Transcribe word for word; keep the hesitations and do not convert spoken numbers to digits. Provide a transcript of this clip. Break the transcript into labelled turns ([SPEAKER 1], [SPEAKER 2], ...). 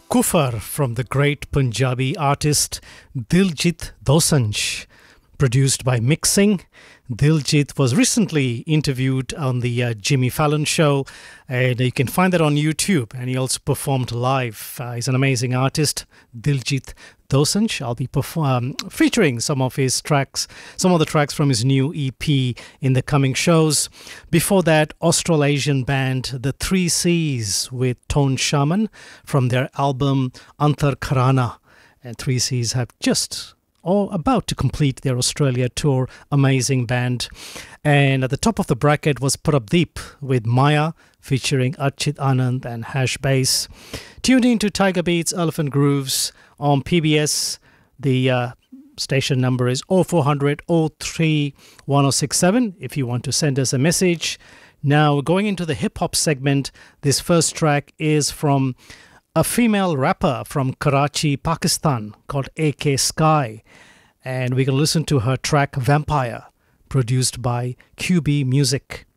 [SPEAKER 1] Kufar from the great Punjabi artist Diljit Dosanjh, produced by Mixing. Diljit was recently interviewed on the uh, Jimmy Fallon show, and you can find that on YouTube. And he also performed live. Uh, he's an amazing artist, Diljit Dosanjh. I'll be perform- featuring some of his tracks, some of the tracks from his new E P in the coming shows. Before that, Australasian band The Three C's with Tone Shaman from their album Antar Kharana. And Three C's have just or about to complete their Australia tour. Amazing band. And at the top of the bracket was Prabdeep with Maya featuring Archit Anand and Hash Bass. Tuned into Tiger Beats, Elephant Grooves on P B S. The uh, station number is oh four hundred, oh three, one oh six seven if you want to send us a message. Now, going into the hip-hop segment, this first track is from a female rapper from Karachi, Pakistan called A K Sky. And we can listen to her track Vampire, produced by Q B Music.